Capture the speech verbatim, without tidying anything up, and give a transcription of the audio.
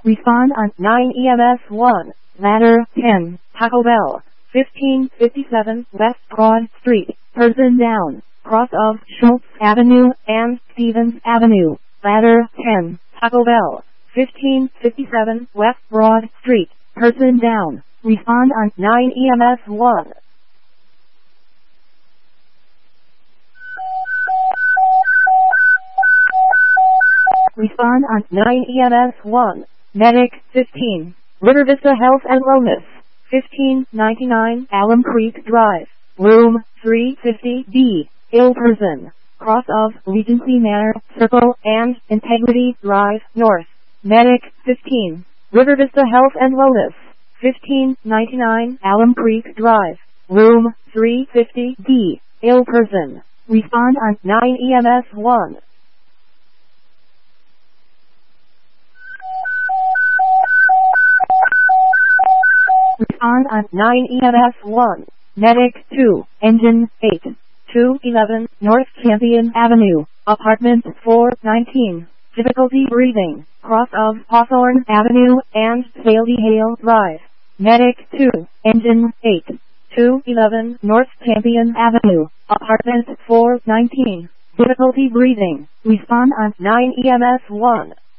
Respond on nine E M S one. Ladder ten. Taco Bell. fifteen fifty-seven West Broad Street. Person down. Cross of Schultz Avenue and Stevens Avenue. Ladder ten. Taco Bell. fifteen fifty-seven West Broad Street. Person down. Respond on nine E M S one. Respond on nine E M S one. Medic fifteen. River Vista Health and Wellness. fifteen ninety-nine Alum Creek Drive. Room three fifty D. Ill person. Cross of Regency Manor Circle and Integrity Drive North. Medic fifteen. River Vista Health and Wellness. fifteen ninety-nine Alum Creek Drive. Room three fifty D. Ill person. Respond on nine E M S one. Respond on nine E M S one. Medic two. Engine eight. two eleven North Champion Avenue. Apartment four nineteen. Difficulty breathing. Cross of Hawthorne Avenue and Saley Hale Drive. Medic two. Engine eight. two eleven North Champion Avenue. Apartment four nineteen. Difficulty breathing. Respond on nine E M S one.